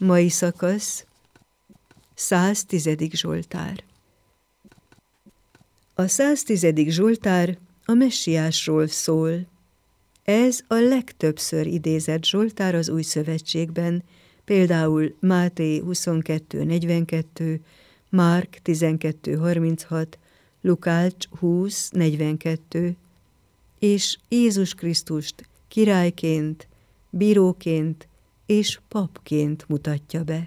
Mai szakasz, 110. Zsoltár. A 110. Zsoltár a Messiásról szól. Ez a legtöbbször idézett zsoltár az Új Szövetségben, például Máté 22.42, Márk 12.36, Lukács 20.42, és Jézus Krisztust királyként, bíróként és papként mutatja be.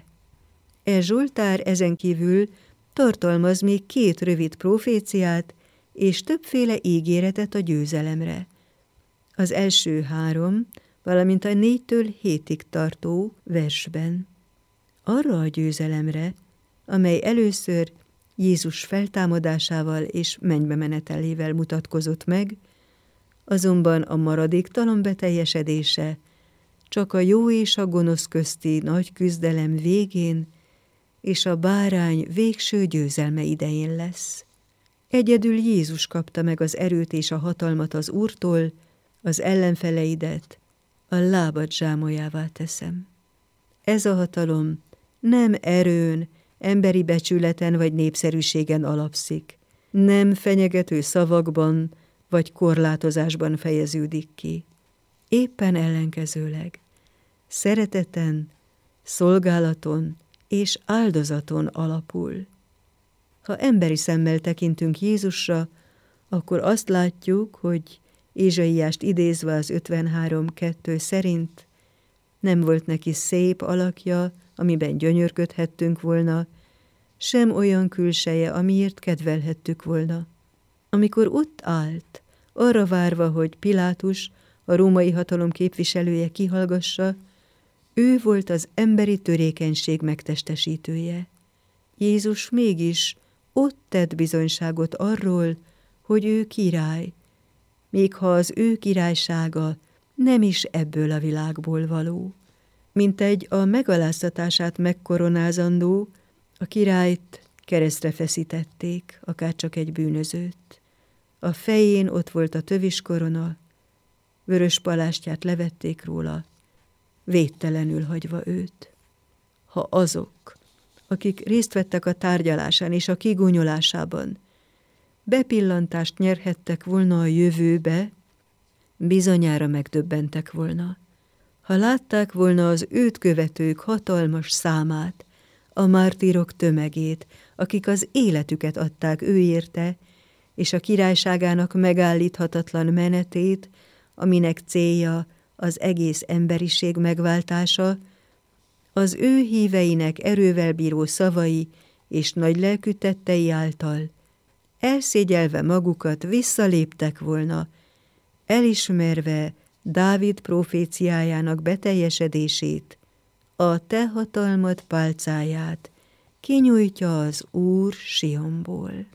E zsoltár ezen kívül tartalmaz még 2 rövid proféciát és többféle ígéretet a győzelemre. Az első 3, valamint a 4-től 7-ig tartó versben. Arra a győzelemre, amely először Jézus feltámadásával és mennybe menetelével mutatkozott meg, azonban a maradéktalan beteljesedése csak a jó és a gonosz közti nagy küzdelem végén és a bárány végső győzelme idején lesz. Egyedül Jézus kapta meg az erőt és a hatalmat az Úrtól, az ellenfeleidet a lábad zsámolyává teszem. Ez a hatalom nem erőn, emberi becsületen vagy népszerűségen alapszik, nem fenyegető szavakban vagy korlátozásban fejeződik ki. Éppen ellenkezőleg szereteten, szolgálaton és áldozaton alapul. Ha emberi szemmel tekintünk Jézusra, akkor azt látjuk, hogy Ézsaiást idézve az 53.2 szerint nem volt neki szép alakja, amiben gyönyörködhettünk volna, sem olyan külseje, amiért kedvelhettük volna. Amikor ott állt, arra várva, hogy Pilátus, a római hatalom képviselője kihallgassa, ő volt az emberi törékenység megtestesítője. Jézus mégis ott tett bizonyságot arról, hogy ő király, még ha az ő királysága nem is ebből a világból való. Mintegy a megaláztatását megkoronázandó, a királyt keresztre feszítették, akárcsak egy bűnözőt. A fején ott volt a töviskorona, vörös palástját levették róla, védtelenül hagyva őt. Ha azok, akik részt vettek a tárgyalásán és a kigúnyolásában, bepillantást nyerhettek volna a jövőbe, bizonyára megdöbbentek volna. Ha látták volna az őt követők hatalmas számát, a mártírok tömegét, akik az életüket adták ő érte, és a királyságának megállíthatatlan menetét, aminek célja az egész emberiség megváltása, az ő híveinek erővel bíró szavai és nagy lelkű tettei által, elszégyelve magukat visszaléptek volna, elismerve Dávid proféciájának beteljesedését, a te hatalmad pálcáját kinyújtja az Úr Sionból.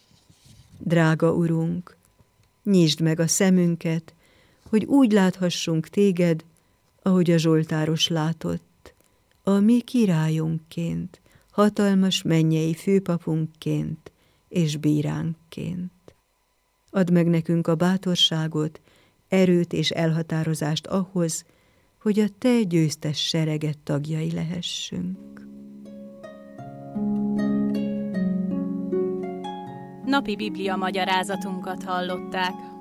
Drága Urunk, nyisd meg a szemünket, hogy úgy láthassunk téged, ahogy a zsoltáros látott, a mi királyunkként, hatalmas mennyei főpapunkként és bíránkként. Add meg nekünk a bátorságot, erőt és elhatározást ahhoz, hogy a te győztes sereget tagjai lehessünk. Napi Biblia magyarázatunkat hallották.